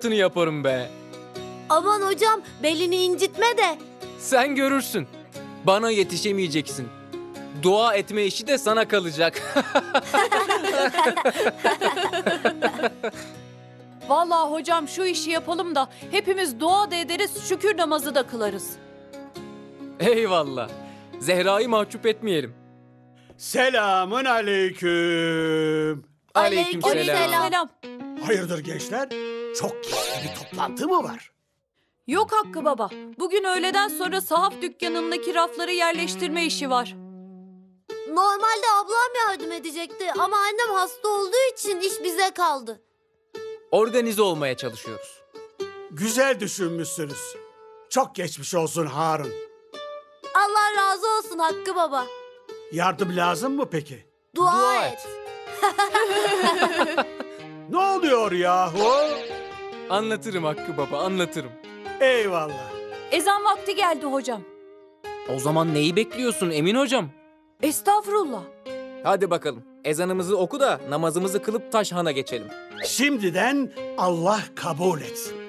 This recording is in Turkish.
altını yaparım be. Aman hocam, belini incitme de. Sen görürsün. Bana yetişemeyeceksin. Dua etme işi de sana kalacak. Vallahi hocam şu işi yapalım da hepimiz dua da ederiz, şükür namazı da kılarız. Eyvallah. Zehra'yı mahcup etmeyelim. Selamun aleyküm. Aleykümselam. Selam. Hayırdır gençler? Çok gizli bir toplantı mı var? Yok Hakkı Baba. Bugün öğleden sonra sahaf dükkanındaki rafları yerleştirme işi var. Normalde ablam yardım edecekti ama annem hasta olduğu için iş bize kaldı. Organize olmaya çalışıyoruz. Güzel düşünmüşsünüz. Çok geçmiş olsun Harun. Allah razı olsun Hakkı Baba. Yardım lazım mı peki? Dua et. Ne oluyor yahu? Anlatırım Hakkı Baba, anlatırım. Eyvallah. Ezan vakti geldi hocam. O zaman neyi bekliyorsun Emin hocam? Estağfurullah. Hadi bakalım. Ezanımızı oku da namazımızı kılıp Taşhan'a geçelim. Şimdiden Allah kabul etsin.